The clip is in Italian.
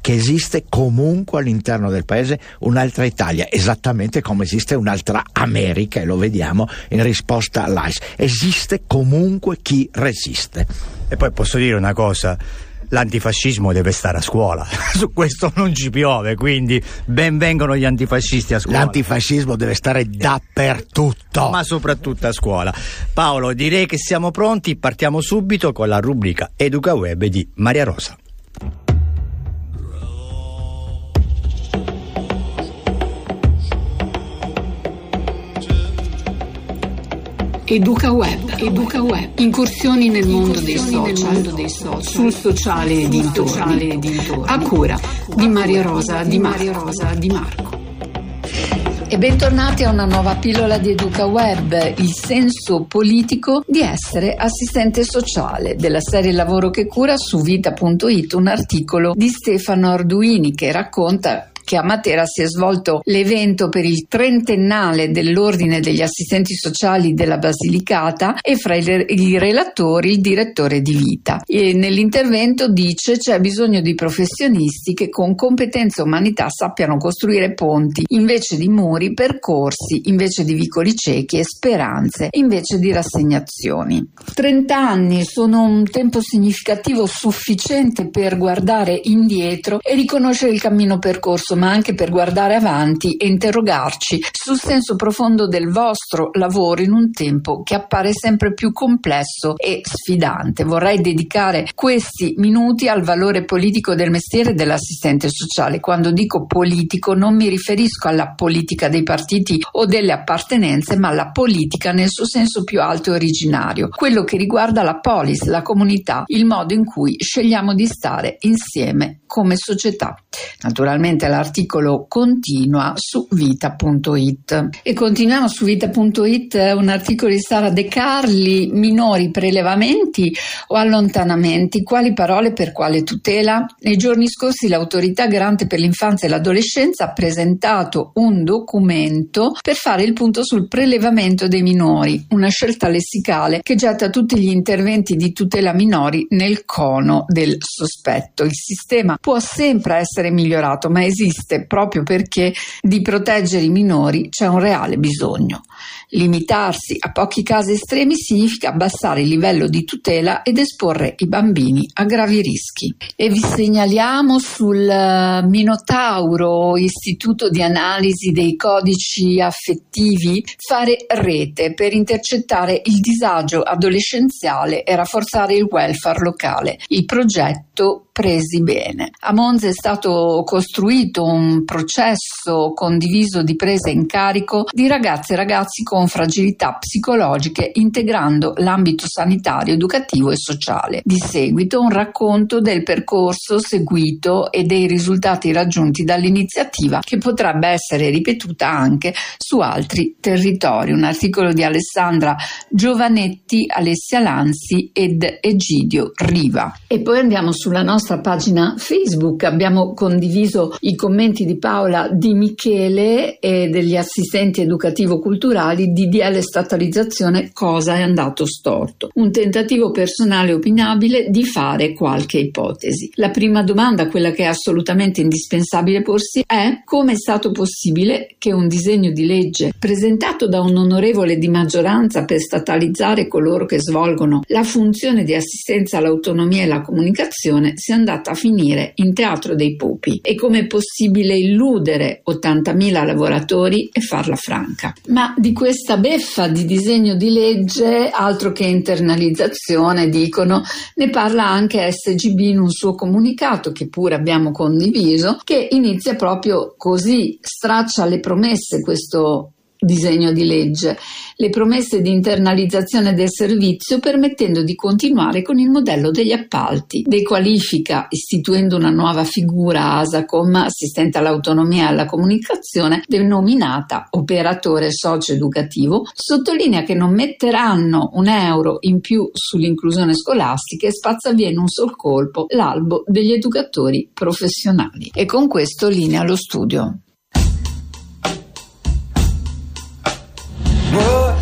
che esiste comunque all'interno del paese un'altra Italia, esattamente come esiste un'altra America, e lo vediamo in risposta all'AIS. Esiste comunque chi resiste. E poi posso dire una cosa: l'antifascismo deve stare a scuola, su questo non ci piove, quindi ben vengano gli antifascisti a scuola. L'antifascismo deve stare dappertutto, ma soprattutto a scuola. Paolo, direi che siamo pronti, partiamo subito con la rubrica EducaWeb di Maria Rosa. EducaWeb. Incursioni nel mondo dei social, sul sociale e dintorni. A cura di Maria Rosa Di Marco. E bentornati a una nuova pillola di EducaWeb, il senso politico di essere assistente sociale, della serie Lavoro che cura su Vita.it, un articolo di Stefano Arduini che racconta che a Matera si è svolto l'evento per il 30ennale dell'Ordine degli Assistenti Sociali della Basilicata e fra i relatori il direttore di Vita. E nell'intervento dice: c'è bisogno di professionisti che con competenza e umanità sappiano costruire ponti invece di muri, percorsi invece di vicoli ciechi e speranze invece di rassegnazioni. 30 anni sono un tempo significativo sufficiente per guardare indietro e riconoscere il cammino percorso, ma anche per guardare avanti e interrogarci sul senso profondo del vostro lavoro in un tempo che appare sempre più complesso e sfidante. Vorrei dedicare questi minuti al valore politico del mestiere dell'assistente sociale. Quando dico politico non mi riferisco alla politica dei partiti o delle appartenenze, ma alla politica nel suo senso più alto e originario, quello che riguarda la polis, la comunità, il modo in cui scegliamo di stare insieme come società. Naturalmente l'articolo continua su Vita.it e continuiamo su Vita.it un articolo di Sara De Carli: minori prelevamenti o allontanamenti, quali parole per quale tutela? Nei giorni scorsi l'autorità garante per l'infanzia e l'adolescenza ha presentato un documento per fare il punto sul prelevamento dei minori, una scelta lessicale che getta tutti gli interventi di tutela minori nel cono del sospetto. Il sistema può sempre essere migliorato, ma esiste proprio perché di proteggere i minori c'è un reale bisogno. Limitarsi a pochi casi estremi significa abbassare il livello di tutela ed esporre i bambini a gravi rischi. E vi segnaliamo sul Minotauro, istituto di analisi dei codici affettivi, fare rete per intercettare il disagio adolescenziale e rafforzare il welfare locale. Il progetto Presi Bene. A Monza è stato costruito un processo condiviso di presa in carico di ragazze e ragazzi con fragilità psicologiche, integrando l'ambito sanitario, educativo e sociale. Di seguito un racconto del percorso seguito e dei risultati raggiunti dall'iniziativa, che potrebbe essere ripetuta anche su altri territori. Un articolo di Alessandra Giovanetti, Alessia Lanzi ed Egidio Riva. E poi andiamo sulla nostra pagina Facebook. Abbiamo condiviso i commenti di Paola Di Michele e degli assistenti educativo-culturali. DDL statalizzazione, cosa è andato storto? Un tentativo personale e opinabile di fare qualche ipotesi. La prima domanda, quella che è assolutamente indispensabile porsi, è: come è stato possibile che un disegno di legge presentato da un onorevole di maggioranza per statalizzare coloro che svolgono la funzione di assistenza all'autonomia e alla comunicazione sia andata a finire in Teatro dei Pupi? E come è possibile illudere 80.000 lavoratori e farla franca? Ma di questa beffa di disegno di legge, altro che internalizzazione, dicono, ne parla anche SGB in un suo comunicato, che pure abbiamo condiviso, che inizia proprio così: straccia le promesse questo disegno di legge, le promesse di internalizzazione del servizio, permettendo di continuare con il modello degli appalti, dequalifica istituendo una nuova figura ASACOM, assistente all'autonomia e alla comunicazione, denominata operatore socio-educativo, sottolinea che non metteranno un euro in più sull'inclusione scolastica e spazza via in un sol colpo l'albo degli educatori professionali. E con questo linea allo studio. What